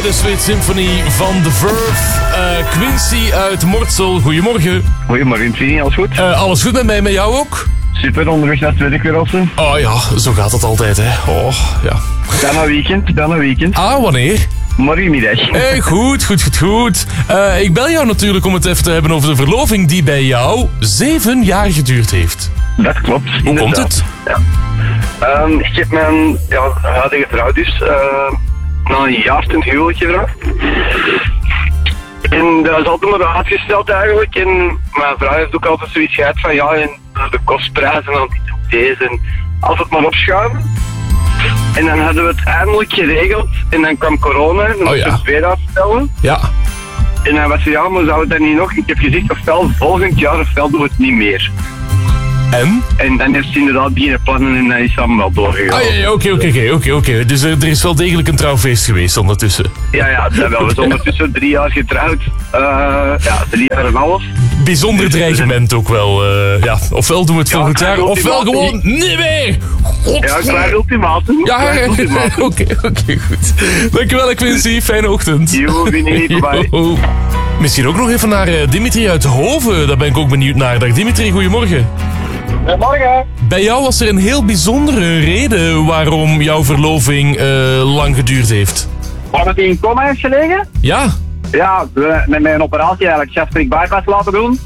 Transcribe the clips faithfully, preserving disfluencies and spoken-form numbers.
de Sweet Symphony van The Verve. Uh, Quincy uit Mortsel, goedemorgen. Goedemorgen, Quincy, alles goed? Uh, alles goed met mij, met jou ook? Super, onderweg naar tweede keer of zo. Oh ja, zo gaat het altijd, hè. Oh, ja. Dan een weekend, dan een weekend. Ah, wanneer? Morgenmiddag. Hey, goed, goed, goed, goed. Uh, ik bel jou natuurlijk om het even te hebben over de verloving die bij jou zeven jaar geduurd heeft. Dat klopt. Hoe inderdaad. komt het? Ja. Um, ik heb mijn ja, huidige vrouw dus uh, na een jaar ten huwelijk gevraagd. En dat is altijd maar uitgesteld eigenlijk. En mijn vrouw heeft ook altijd zoiets gehad van ja, en de kostprijzen en deze en altijd maar opschuiven. En dan hadden we het eindelijk geregeld en dan kwam corona en dan moesten we het weer uitstellen. Ja. En dan was ze ja, maar zou het dan niet nog? Ik heb gezegd ofwel volgend jaar ofwel doen we het niet meer. En? En dan heeft ze inderdaad beginnen plannen en dan is het allemaal wel doorgegaan. Ah, ja, ja, oké, oké, oké, oké. Dus er, er is wel degelijk een trouwfeest geweest ondertussen. Ja, ja, dat wel. We zijn ondertussen drie jaar getrouwd. Uh, ja, drie jaar en een half. Bijzonder dreigement ook wel. Uh, ja, ofwel doen we het ja, volgend jaar, ofwel gewoon niet meer. God. Ja, een klein ultimatum. Ja, oké, oké, okay, goed. Dankjewel, Quincy. Fijne ochtend. Jo, vind ik niet bij. Misschien ook nog even naar uh, Dimitri uit Hoven. Daar ben ik ook benieuwd naar. Dag Dimitri, goedemorgen. Goedemorgen. Bij jou was er een heel bijzondere reden waarom jouw verloving uh, lang geduurd heeft. Waarom hij in coma heeft gelegen? Ja. Ja, met mijn operatie eigenlijk gastric bypass laten doen.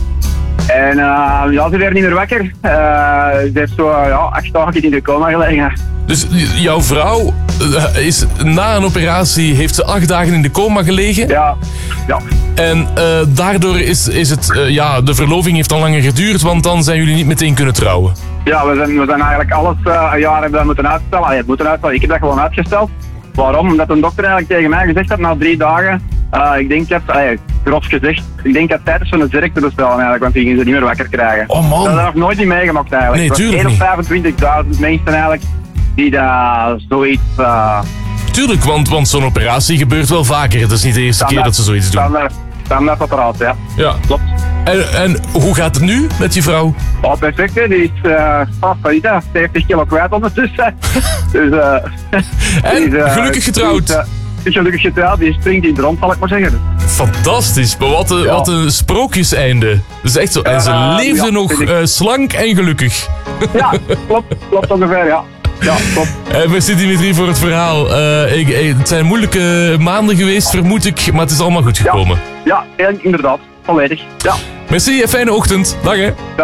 En uh, ja, ze werd niet meer wakker. Uh, ze heeft zo ja, acht dagen in de coma gelegen. Dus jouw vrouw uh, is na een operatie, heeft ze acht dagen in de coma gelegen? Ja, ja. En uh, daardoor is, is het, uh, ja, de verloving heeft dan langer geduurd, want dan zijn jullie niet meteen kunnen trouwen. Ja, we zijn, we zijn eigenlijk alles uh, een jaar hebben we moeten uitstellen. Ah, je moeten uitstellen. Ik heb dat gewoon uitgesteld. Waarom? Omdat een dokter eigenlijk tegen mij gezegd had na drie dagen, uh, ik denk dat, uh, grof gezegd, ik denk dat het tijd is van de zerk te bestellen eigenlijk, want die gingen ze niet meer wakker krijgen. Oh man. Dat heb ik nog nooit niet meegemaakt eigenlijk. Nee, tuurlijk één op vijfentwintigduizend mensen eigenlijk die daar zoiets... Uh, Tuurlijk, want, want zo'n operatie gebeurt wel vaker. Het is niet de eerste standaard, keer dat ze zoiets doen. Standaard, standaard operatie, ja. Ja. Klopt. En, en hoe gaat het nu met je vrouw? Oh, perfect, hè. Die is uh, uh, zeventig kilo kwijt ondertussen. dus, uh, en die is, uh, gelukkig getrouwd. Die is, uh, die is gelukkig getrouwd, die springt in de rond, zal ik maar zeggen. Fantastisch, maar wat een, ja. wat een sprookjeseinde. Dat is echt zo. En ze uh, leefde ja, nog uh, slank en gelukkig. Ja, klopt, klopt ongeveer, ja. Ja, klopt. Uh, merci Dimitri voor het verhaal. Uh, ik, ik, het zijn moeilijke maanden geweest, vermoed ik, maar het is allemaal goed gekomen. Ja, ja inderdaad. Volledig. Ja. Merci en fijne ochtend. Dag hè. Ja.